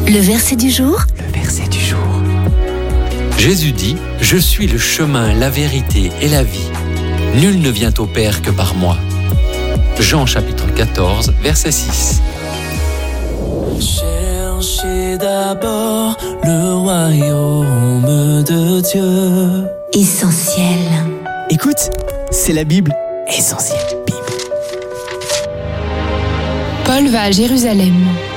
Le verset du jour. Jésus dit « Je suis le chemin, la vérité et la vie. Nul ne vient au Père que par moi. » Jean chapitre 14, verset 6. Cherchez d'abord le royaume de Dieu. Essentiel. Écoute, c'est la Bible. Essentiel Bible. Paul va à Jérusalem.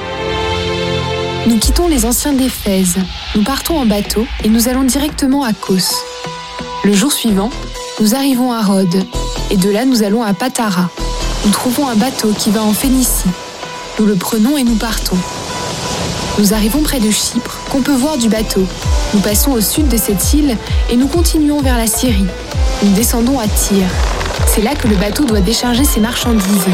Nous quittons les anciens d'Éphèse, nous partons en bateau et nous allons directement à Kos. Le jour suivant, nous arrivons à Rhodes et de là nous allons à Patara. Nous trouvons un bateau qui va en Phénicie. Nous le prenons et nous partons. Nous arrivons près de Chypre, qu'on peut voir du bateau. Nous passons au sud de cette île et nous continuons vers la Syrie. Nous descendons à Tyr. C'est là que le bateau doit décharger ses marchandises.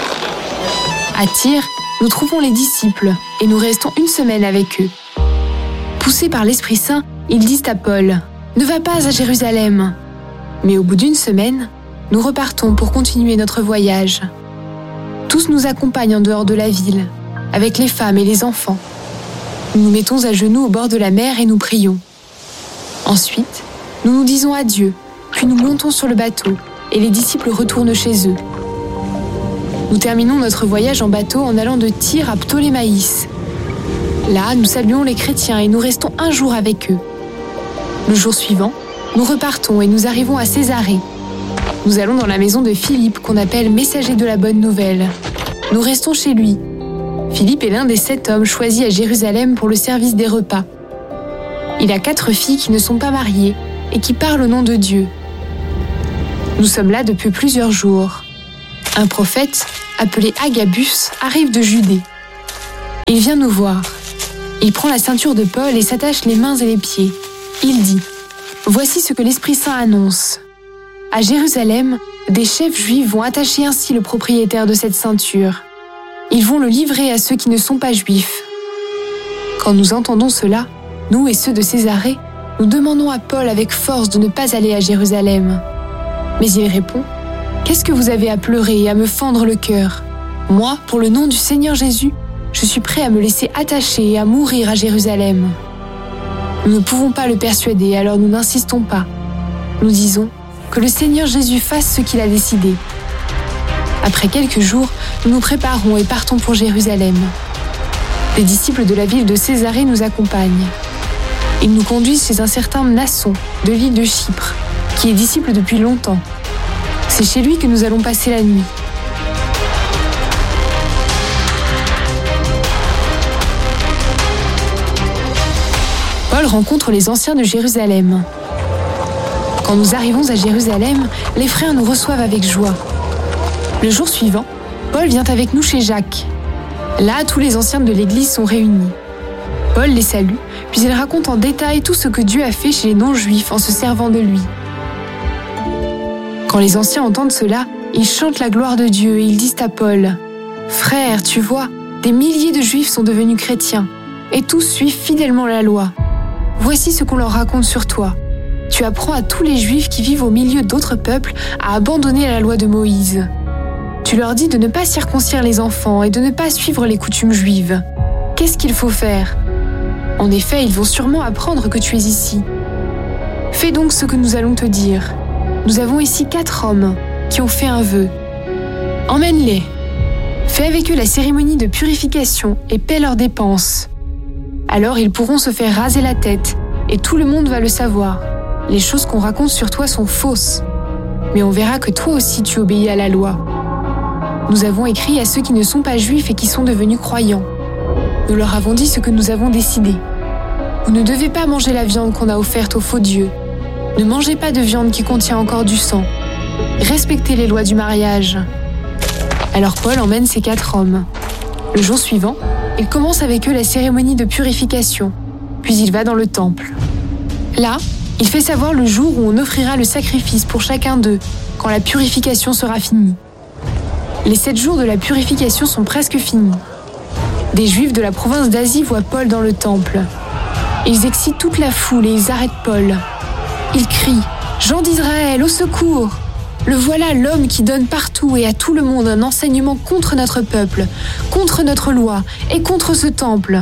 À Tyr, nous trouvons les disciples et nous restons une semaine avec eux. Poussés par l'Esprit Saint, ils disent à Paul « Ne va pas à Jérusalem !» Mais au bout d'une semaine, nous repartons pour continuer notre voyage. Tous nous accompagnent en dehors de la ville, avec les femmes et les enfants. Nous nous mettons à genoux au bord de la mer et nous prions. Ensuite, nous nous disons adieu, puis nous montons sur le bateau et les disciples retournent chez eux. Nous terminons notre voyage en bateau en allant de Tyr à Ptolémaïs. Là, nous saluons les chrétiens et nous restons un jour avec eux. Le jour suivant, nous repartons et nous arrivons à Césarée. Nous allons dans la maison de Philippe qu'on appelle messager de la bonne nouvelle. Nous restons chez lui. Philippe est l'un des 7 hommes choisis à Jérusalem pour le service des repas. Il a 4 filles qui ne sont pas mariées et qui parlent au nom de Dieu. Nous sommes là depuis plusieurs jours. Un prophète, appelé Agabus, arrive de Judée. Il vient nous voir. Il prend la ceinture de Paul et s'attache les mains et les pieds. Il dit « Voici ce que l'Esprit Saint annonce. À Jérusalem, des chefs juifs vont attacher ainsi le propriétaire de cette ceinture. Ils vont le livrer à ceux qui ne sont pas juifs. » Quand nous entendons cela, nous et ceux de Césarée, nous demandons à Paul avec force de ne pas aller à Jérusalem. Mais il répond « Qu'est-ce que vous avez à pleurer et à me fendre le cœur ? Moi, pour le nom du Seigneur Jésus, je suis prêt à me laisser attacher et à mourir à Jérusalem. » Nous ne pouvons pas le persuader, alors nous n'insistons pas. Nous disons que le Seigneur Jésus fasse ce qu'il a décidé. Après quelques jours, nous nous préparons et partons pour Jérusalem. Les disciples de la ville de Césarée nous accompagnent. Ils nous conduisent chez un certain Mnason de l'île de Chypre, qui est disciple depuis longtemps. C'est chez lui que nous allons passer la nuit. Paul rencontre les anciens de Jérusalem. Quand nous arrivons à Jérusalem, les frères nous reçoivent avec joie. Le jour suivant, Paul vient avec nous chez Jacques. Là, tous les anciens de l'Église sont réunis. Paul les salue, puis il raconte en détail tout ce que Dieu a fait chez les non-juifs en se servant de lui. Quand les anciens entendent cela, ils chantent la gloire de Dieu et ils disent à Paul « Frère, tu vois, des milliers de juifs sont devenus chrétiens et tous suivent fidèlement la loi. Voici ce qu'on leur raconte sur toi. Tu apprends à tous les juifs qui vivent au milieu d'autres peuples à abandonner la loi de Moïse. Tu leur dis de ne pas circoncire les enfants et de ne pas suivre les coutumes juives. Qu'est-ce qu'il faut faire ? En effet, ils vont sûrement apprendre que tu es ici. Fais donc ce que nous allons te dire. Nous avons ici 4 hommes qui ont fait un vœu. Emmène-les. Fais avec eux la cérémonie de purification et paie leurs dépenses. Alors ils pourront se faire raser la tête et tout le monde va le savoir. Les choses qu'on raconte sur toi sont fausses. Mais on verra que toi aussi tu obéis à la loi. Nous avons écrit à ceux qui ne sont pas juifs et qui sont devenus croyants. Nous leur avons dit ce que nous avons décidé. Vous ne devez pas manger la viande qu'on a offerte aux faux dieux. Ne mangez pas de viande qui contient encore du sang. Respectez les lois du mariage. Alors Paul emmène ces 4 hommes. Le jour suivant, il commence avec eux la cérémonie de purification, puis il va dans le temple. Là, il fait savoir le jour où on offrira le sacrifice pour chacun d'eux, quand la purification sera finie. Les 7 jours de la purification sont presque finis. Des Juifs de la province d'Asie voient Paul dans le temple. Ils excitent toute la foule et ils arrêtent Paul. Ils crient « Gens d'Israël, au secours ! Le voilà l'homme qui donne partout et à tout le monde un enseignement contre notre peuple, contre notre loi et contre ce temple. »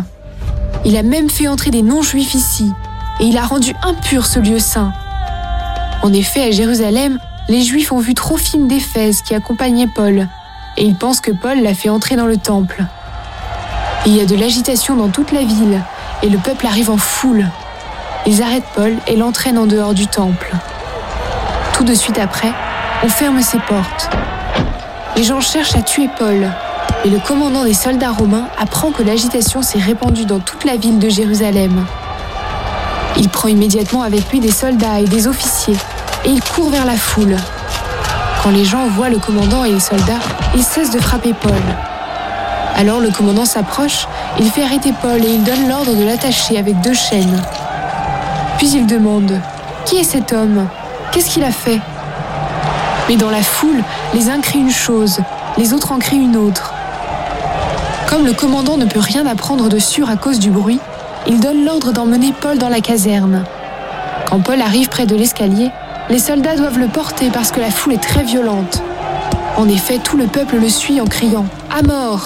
Il a même fait entrer des non-juifs ici, et il a rendu impur ce lieu saint. En effet, à Jérusalem, les Juifs ont vu Trophime d'Éphèse qui accompagnait Paul, et ils pensent que Paul l'a fait entrer dans le temple. Il y a de l'agitation dans toute la ville, et le peuple arrive en foule. Ils arrêtent Paul et l'entraînent en dehors du temple. Tout de suite après, on ferme ses portes. Les gens cherchent à tuer Paul, et le commandant des soldats romains apprend que l'agitation s'est répandue dans toute la ville de Jérusalem. Il prend immédiatement avec lui des soldats et des officiers, et il court vers la foule. Quand les gens voient le commandant et les soldats, ils cessent de frapper Paul. Alors le commandant s'approche, il fait arrêter Paul et il donne l'ordre de l'attacher avec 2 chaînes. Puis il demande « Qui est cet homme ? Qu'est-ce qu'il a fait ?» Mais dans la foule, les uns crient une chose, les autres en crient une autre. Comme le commandant ne peut rien apprendre de sûr à cause du bruit, il donne l'ordre d'emmener Paul dans la caserne. Quand Paul arrive près de l'escalier, les soldats doivent le porter parce que la foule est très violente. En effet, tout le peuple le suit en criant « À mort !